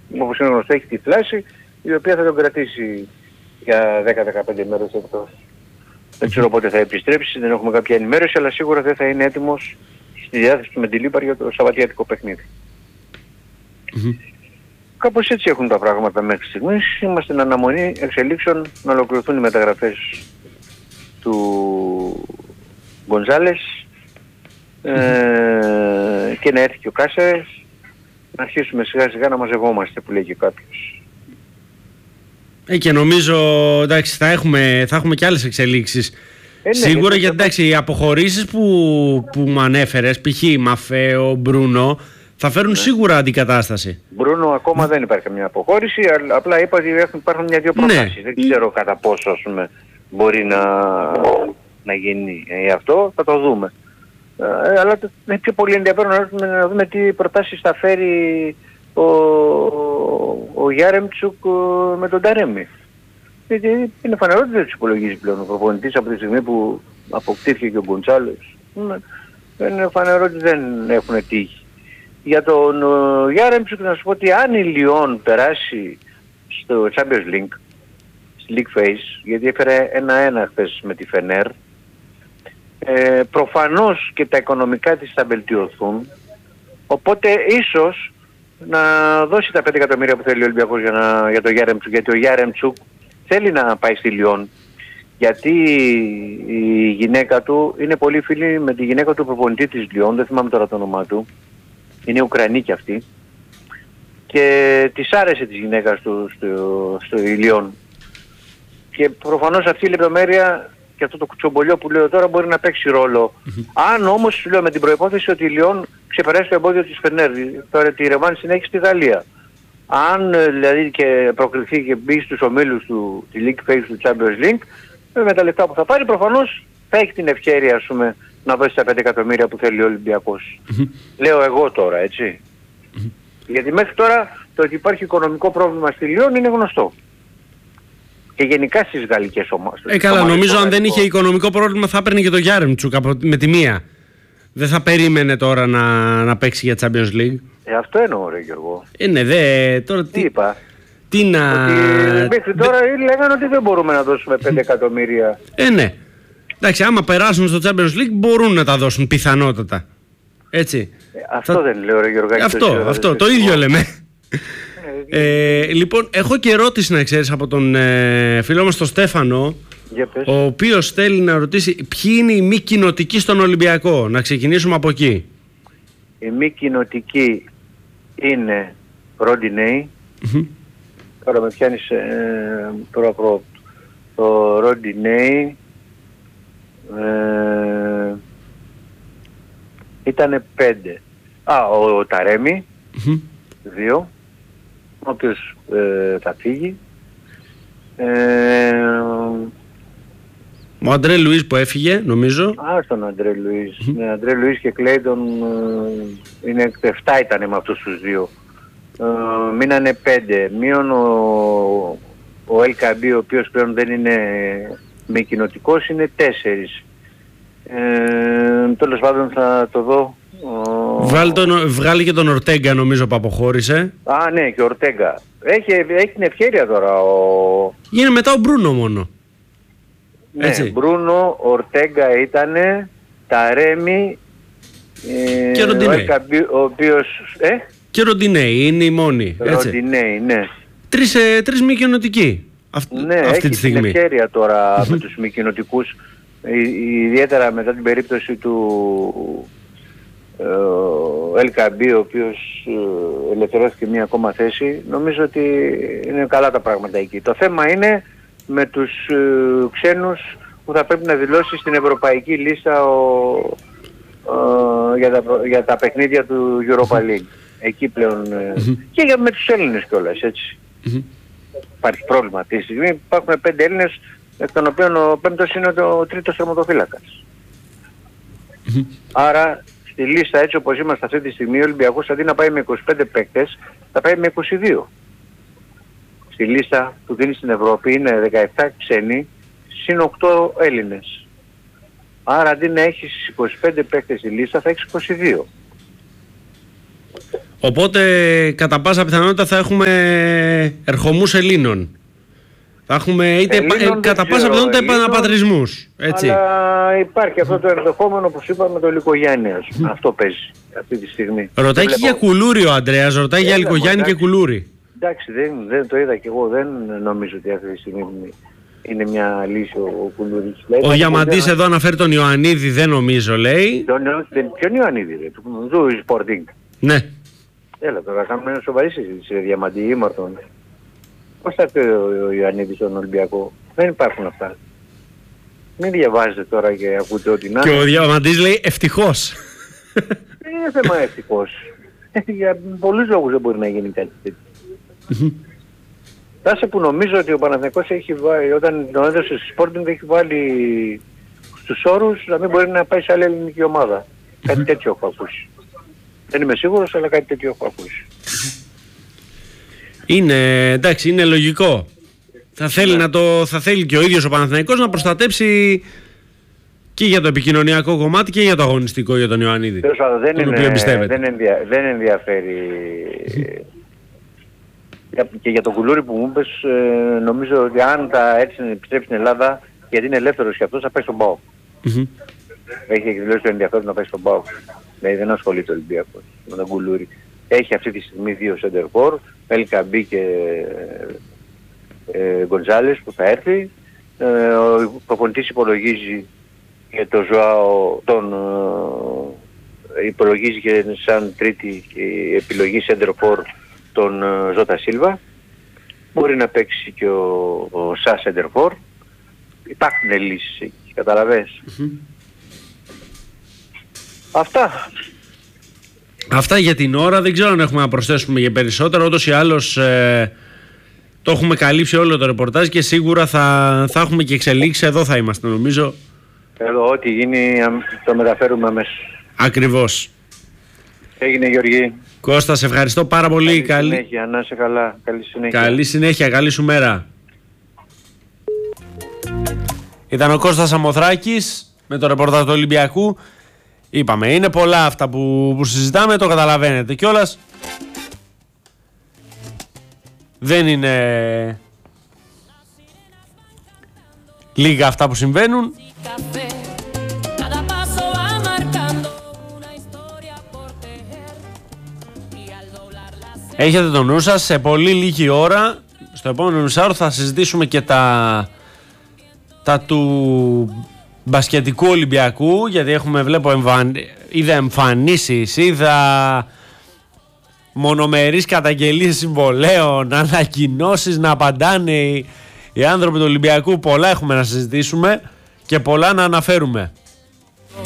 όπως είναι γνωστό, έχει τη θλάση, η οποία θα τον κρατήσει για 10-15 μέρες εκτός. Δεν ξέρω πότε θα επιστρέψει, δεν έχουμε κάποια ενημέρωση, αλλά σίγουρα δεν θα είναι έτοιμος στη διάθεση του Μεντιλίμπαρ για το σαββατιάτικο παιχνίδι. Κάπως έτσι έχουν τα πράγματα μέχρι στιγμής. Είμαστε εν αναμονή εξελίξεων να ολοκληρωθούν οι μεταγραφές του Γκονζάλες και να έρθει και ο Κάσερες, να αρχίσουμε σιγά σιγά να μαζευόμαστε που λέγει κάποιος. Και νομίζω εντάξει, θα έχουμε και άλλες εξελίξεις. Σίγουρα, γιατί εντάξει, οι αποχωρήσεις που μου ανέφερες, π.χ. Μαφέο, Μπρούνο, θα φέρουν σίγουρα αντικατάσταση. Μπρούνο ακόμα δεν υπάρχει μια αποχώρηση, απλά είπα ότι υπάρχουν μια-δυο προτάσεις. Δεν ξέρω κατά πόσο μπορεί να γίνει αυτό, θα το δούμε. Αλλά είναι πιο πολύ ενδιαφέρον να δούμε τι προτάσεις θα φέρει ο Γιάρεμτσουκ με τον Ταρέμι. Γιατί είναι φανερό ότι δεν τους υπολογίζει πλέον ο προπονητής από τη στιγμή που αποκτήθηκε και ο Γκοντσάλες. Είναι φανερό ότι δεν έχουν τύχη. Για τον Γιάρεμτσουκ να σου πω ότι αν η Λιόν περάσει στο Champions League, στη League Phase, γιατί έφερε 1-1 χθες με τη Φενέρ, προφανώς και τα οικονομικά της θα βελτιωθούν, οπότε ίσως να δώσει τα 5 εκατομμύρια που θέλει ο Ολυμπιακός για τον Γιάρεμτσουκ, γιατί ο Γιάρεμτσουκ θέλει να πάει στη Λιόν, γιατί η γυναίκα του είναι πολύ φίλη με τη γυναίκα του προπονητή της Λιόν, δεν θυμάμαι τώρα το όνομά του, είναι Ουκρανή κι αυτή, και της άρεσε της γυναίκας του στο Λιόν. Και προφανώς αυτή η λεπτομέρεια και αυτό το κουτσομπολιό που λέω τώρα μπορεί να παίξει ρόλο. Αν όμως, σου λέω, με την προϋπόθεση ότι η Λιόν ξεπεράσει το εμπόδιο της Φενέρ, τώρα τη ρεβάνση συνέχισε στη Γαλλία. Αν δηλαδή και προκριθεί και μπει στους ομίλους τη League Phase του Champions League, με τα λεφτά που θα πάρει προφανώς θα έχει την ευκαιρία, ας πούμε, να δώσει τα 5 εκατομμύρια που θέλει ο Ολυμπιακός. Λέω εγώ τώρα, έτσι. Γιατί μέχρι τώρα το ότι υπάρχει οικονομικό πρόβλημα στη Λιόν είναι γνωστό. Και γενικά στις γαλλικές ομάδες. Καλά, νομίζω αν δεν είχε οικονομικό πρόβλημα θα έπαιρνε και το Γιάρεμτσουκ με τη μία. Δεν θα περίμενε τώρα να παίξει για Champions League. Αυτό εννοώ, ρε Γιώργο. Ναι, τώρα τι είπα. Τι να... Μέχρι τώρα λέγανε ότι δεν μπορούμε να δώσουμε 5 εκατομμύρια. Ναι. Εντάξει, άμα περάσουν στο Champions League μπορούν να τα δώσουν πιθανότατα. Έτσι. Αυτό δεν λέω, ρε Γιώργο. Αυτό, το ίδιο λέμε. Λοιπόν, έχω και ερώτηση να ξέρεις από τον φίλο μας τον Στέφανο, ο οποίος θέλει να ρωτήσει ποιοι είναι οι μη κοινοτικοί στον Ολυμπιακό. Να ξεκινήσουμε από εκεί. Οι μη κοινοτικοί είναι Ροντινέι. Τώρα με πιάνεις το Ροντινέι. Ήτανε 5. Ο Ταρέμι 2, ο οποίος θα φύγει. Ο Αντρέ Λουίς που έφυγε, νομίζω. Στον Αντρέ Λουίς. Ναι, Αντρέ Λουίς και Κλέιντον είναι 7 ήταν με αυτούς τους δύο. Μείνανε 5. Μείον ο LKB, ο οποίος πλέον δεν είναι μη κοινοτικός, είναι 4. Τέλος πάντων θα το δω. Βγάλει και τον Ορτέγκα, νομίζω, που αποχώρησε. Ναι, και ο Ορτέγκα. Έχει την ευκαιρία τώρα. Είναι μετά ο Μπρούνο μόνο. Ναι, έτσι. Μπρούνο, Ορτέγκα ήτανε, Ταρέμι και Ροντινέι. Ο οποίος... Και Ροντινέι είναι οι μόνοι. Ροντινέι, ναι. Τρεις μη κοινοτικοί αυτή τη στιγμή. Έχει την ευκαιρία τώρα με τους μη κοινοτικούς, ιδιαίτερα μετά την περίπτωση του LKB, ο οποίος ελευθερώθηκε μια ακόμα θέση. Νομίζω ότι είναι καλά τα πράγματα εκεί. Το θέμα είναι με τους ξένους που θα πρέπει να δηλώσει στην ευρωπαϊκή λίστα για τα παιχνίδια του Europa League. Εκεί πλέον και με τους Έλληνες κιόλας, έτσι. Υπάρχει πρόβλημα αυτή τη στιγμή. Υπάρχουν 5 Έλληνες, εκ των οποίων ο 5ος είναι ο 3ος τερματοφύλακας. Άρα στη λίστα, έτσι όπως είμαστε αυτή τη στιγμή, ο Ολυμπιακός αντί να πάει με 25 παίκτες θα πάει με 22. Στη λίστα που δίνει στην Ευρώπη είναι 17 ξένοι συν 8 Έλληνες. Άρα αντί να έχεις 25 παίκτες στη λίστα θα έχεις 22. Οπότε κατά πάσα πιθανότητα θα έχουμε ερχομούς Ελλήνων. Θα έχουμε είτε κατά πάσα πιθανότητα επαναπατρισμούς. Έτσι. Αλλά υπάρχει αυτό το ενδεχόμενο, όπως είπαμε, το Λυκογιάννη. Αυτό παίζει αυτή τη στιγμή. Ρωτάει και για κουλούρι ο Ανδρέας, ρωτάει για Λυκογιάννη και κουλούρι. Εντάξει, δεν το είδα κι εγώ, δεν νομίζω ότι αυτή τη στιγμή είναι μια λύση ο Κουλούρης. Ο Διαμαντής εδώ αναφέρει τον Ιωαννίδη, δεν νομίζω, λέει. Ποιον Ιωαννίδη, ρε, του Sporting. Ναι. Έλα τώρα, κάνουμε μια σοβαρή συζήτηση, ρε Διαμαντή ή Μαρτών. Πώς θα πει ο Ιωαννίδης στον Ολυμπιακό? Δεν υπάρχουν αυτά. Μην διαβάζετε τώρα και ακούτε ό,τι να. Και ο Διαμαντής λέει ευτυχώς. Δεν είναι θέμα ευτυχώς. Για πολλούς λόγους δεν μπορεί να γίνει κάτι τέτοιο. Τάσε που νομίζω ότι ο Παναθηναϊκός έχει βάλει, όταν τον έδωσε στη Sporting, έχει βάλει στους όρους να μην μπορεί να πάει σε άλλη ελληνική ομάδα. Κάτι τέτοιο έχω ακούσει. Δεν είμαι σίγουρος, αλλά κάτι τέτοιο έχω ακούσει. Είναι, εντάξει, είναι λογικό. Θα θέλει και ο ίδιος ο Παναθηναϊκός να προστατέψει και για το επικοινωνιακό κομμάτι και για το αγωνιστικό για τον Ιωαννίδη. Δεν ενδιαφέρει. Και για τον Κουλούρη που μου είπες, νομίζω ότι αν τα έτσι επιστρέψει στην Ελλάδα, γιατί είναι ελεύθερος και αυτός, θα πάει στον ΠΑΟΚ. Έχει εκδηλώσει το ενδιαφέρον να πάει στον ΠΑΟΚ. Δηλαδή δεν ασχολείται ο Ολυμπιακός με τον Κουλούρη. Έχει αυτή τη στιγμή 2 σεντερφόρ, Ελκαμπή και Γκοντζάλες που θα έρθει. Ο προπονητής υπολογίζει και το Ζωάο, υπολογίζει και σαν τρίτη επιλογή σεντερφόρ τον Ζώτα Σίλβα. Μπορεί να παίξει και ο Σα σεντερφόρ. Υπάρχουν λύσεις εκεί, καταλαβαίνεις. Αυτά για την ώρα. Δεν ξέρω αν έχουμε να προσθέσουμε για περισσότερο. Ούτως ή άλλως το έχουμε καλύψει όλο το ρεπορτάζ και σίγουρα θα έχουμε και εξελίξεις. Εδώ θα είμαστε, νομίζω. Εδώ ό,τι γίνει το μεταφέρουμε αμέσως. Ακριβώς. Έγινε, Γιώργη. Κώστα, σε ευχαριστώ πάρα πολύ. Καλή συνέχεια, να είσαι καλά. Καλή συνέχεια. Καλή συνέχεια, καλή σου μέρα. Ήταν ο Κώστας Αμοθράκης με το ρεπορτάζ του Ολυμπιακού. Είπαμε, είναι πολλά αυτά που συζητάμε, το καταλαβαίνετε κιόλας. Δεν είναι λίγα αυτά που συμβαίνουν. Έχετε το νου σας, σε πολύ λίγη ώρα, στο επόμενο μισάωρο θα συζητήσουμε και τα του μπασκετικού Ολυμπιακού, γιατί βλέπω είδα εμφανίσεις, είδα μονομερείς καταγγελίες συμβολέων, ανακοινώσεις να απαντάνε οι άνθρωποι του Ολυμπιακού. Πολλά έχουμε να συζητήσουμε και πολλά να αναφέρουμε.